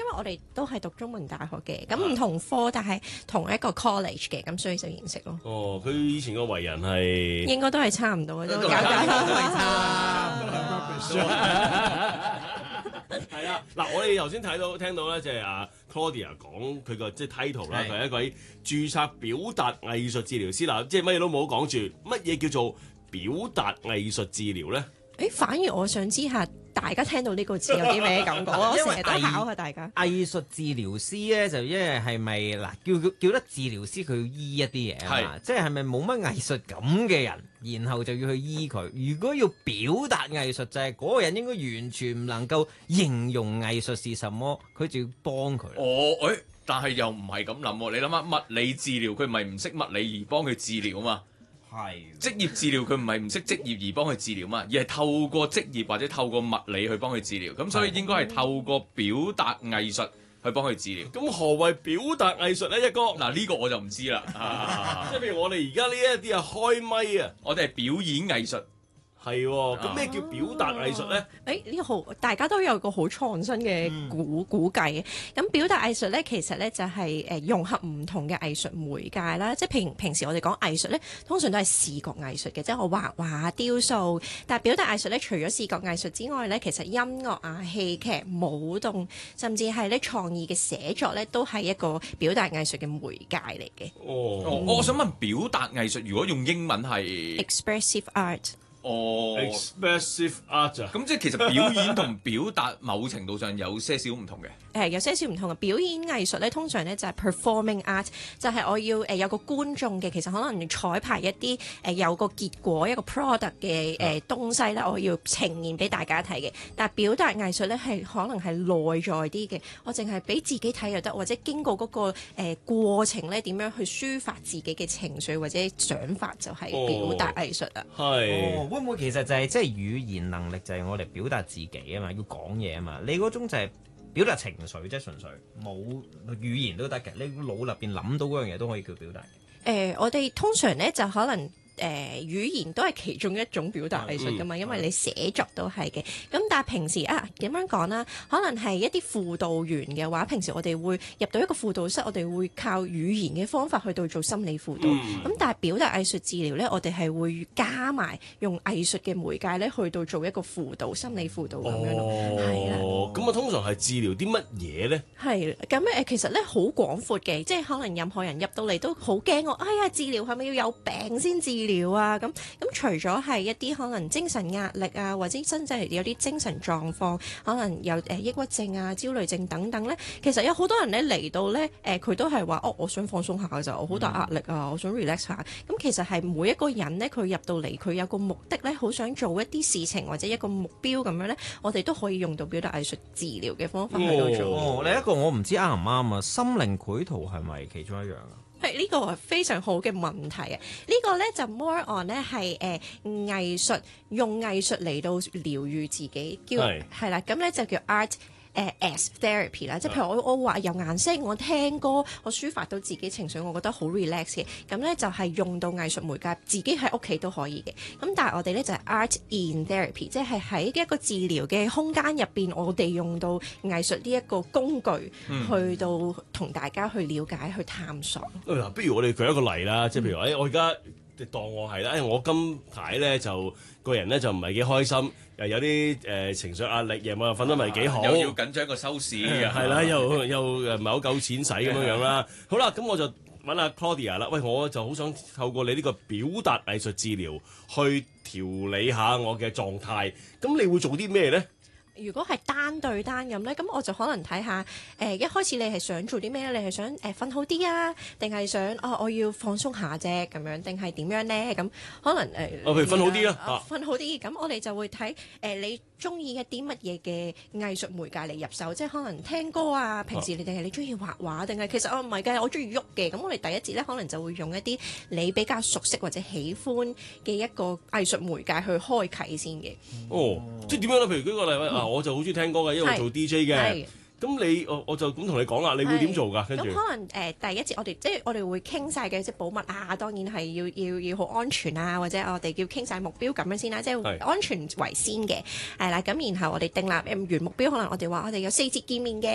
我哋都係讀中文大學嘅，咁唔同科，但係同一個 college 嘅，咁所以就認識咯。 哦，佢以前個為人係應該都係差唔多嘅，都係係啊，嗱，我哋頭先聽到咧，就係阿 Claudia 講佢個即係 title 啦，佢係一位註冊表達藝術治療師啦，即係乜嘢都冇講住，乜嘢叫做表達藝術治療咧？ 反而我想知下大家聽到呢個字有啲咩感覺？我成日都考下大家。 藝術治療師咧，就因為係咪嗱叫得治療師，佢要醫一啲嘢啊嘛，即係咪冇乜藝術感嘅人，然後就要去醫佢？如果要表達藝術，就係嗰個人應該完全唔能夠形容藝術是什麼，佢就要幫佢。 但係又唔係咁諗喎，你諗下物理治療，佢唔係唔識物理而幫佢治療嘛？係職業治療，佢唔係唔識職業而幫佢治療嘛，而係透過職業或者透過物理去幫佢治療。咁所以應該係透過表達藝術去幫佢治療。 咁何謂表達藝術咧？一哥嗱，呢個我就唔知啦。 即係譬如我哋而家呢一啲開咪啊， 我哋係表演藝術。 係喎，咁咩叫表達藝術咧？ 呢個好，大家都有個好創新嘅估計嘅。咁表達藝術咧，其實咧就係融合唔同嘅藝術媒介啦。即係平時我哋講藝術咧，通常都係視覺藝術嘅，即係我畫畫、雕塑。但係表達藝術咧，除咗視覺藝術之外咧，其實音樂啊、戲劇、舞動，甚至係咧創意嘅寫作咧，都係一個表達藝術嘅媒介嚟嘅。 我想問表達藝術，如果用英文係 expressive art。 expressive art 啊， 咁即係其實表演同表達某程度上有些少唔同嘅。 有些少唔同嘅表演藝術咧，通常咧就係 performing art，就係我要有個觀眾嘅，其實可能要彩排一啲有個結果一個 product 嘅東西咧，我要呈現俾大家睇嘅。但係表達藝術咧係可能係內在啲嘅，我淨係俾自己睇又得，或者經過嗰個過程咧點樣去抒發自己嘅情緒或者想法，就係表達藝術啊。 會唔會其實就係即係語言能力就係我哋表達自己啊嘛，要講嘢啊嘛，你嗰種就係表達情緒，即係純粹冇語言都得嘅，你腦入邊諗到嗰樣嘢都可以叫表達嘅。 我哋通常咧就可能語言都係其中一種表達藝術㗎嘛，因為你寫作都係嘅。咁但係平時點樣講啦？可能係一啲輔導員嘅話，平時我哋會入到一個輔導室，我哋會靠語言嘅方法去到做心理輔導。咁但係表達藝術治療咧，我哋係會加埋用藝術嘅媒介咧，去到做一個輔導、心理輔導咁樣咯。係啦。 咁通常係治療啲乜嘢咧？ 係咁其實咧好廣闊嘅，即係可能任何人入到嚟都好驚我。治療係咪要有病先治療啊？咁除咗係一啲可能精神壓力啊，或者真係有啲精神狀況，可能有抑鬱症啊、焦慮症等等咧，其實有好多人咧嚟到咧，佢都係話我想放鬆下嘅，就我好大壓力啊，我想 relax 下。咁其實係每一個人咧，佢入到嚟，佢有個目的咧，好想做一啲事情或者一個目標咁樣咧，我哋都可以用到表達藝術治療嘅方法去到做。 另一個我唔知啱唔啱啊，心靈繪圖係咪其中一樣啊？ 呢個係非常好嘅問題啊！呢個咧就 more on 咧係藝術，用藝術嚟到療愈自己，係啦，咁咧就叫 art as therapy 啦，即係譬如我畫有顏色，我聽歌，我抒發到自己情緒，我覺得好 relax 嘅。咁咧就係用到藝術媒介，自己喺屋企都可以嘅。咁但係我哋咧就係 art in therapy，即係喺一個治療嘅空間入邊，我哋用到藝術呢一個工具，去到同大家去了解、去探索。 嗱，不如我哋舉一個例啦，即係譬如我而家當我係啦，我今排咧就個人咧就唔係幾開心，又有啲情緒壓力，夜晚又瞓得唔係幾好， 又要緊張個收視， 係啦，又唔係好夠錢使咁樣啦。好啦，咁我就揾阿 Claudia 啦，喂，我就好想透過你呢個表達藝術治療去調理下我嘅狀態，咁你會做啲咩咧？ 如果係單對單咁咧，咁我就可能睇下一開始你係想做啲咩？你係想瞓好啲啊，定係想我要放鬆下啫咁樣，定係點樣咧？咁可能譬如瞓好啲啦， 瞓好啲，咁我哋就會睇你中意一啲乜嘢嘅藝術媒介嚟入手，即係可能聽歌啊，平時定係你中意畫畫，定係其實我唔係嘅，我中意喐嘅。咁我哋第一節咧，可能就會用一啲你比較熟悉或者喜歡嘅一個藝術媒介去開啟先嘅。 即係點樣咧？譬如舉個例我就好中意聽歌嘅，因為我做 DJ 嘅。咁我就咁同你講啦，你會點做㗎？跟住咁可能第一節我哋會傾晒嘅，即係保密啊，當然係要好安全啊，或者我哋要傾晒目標咁樣先啦，即係安全為先嘅，係啦。咁然後我哋訂立完目標，可能我哋話我哋有4節見面嘅。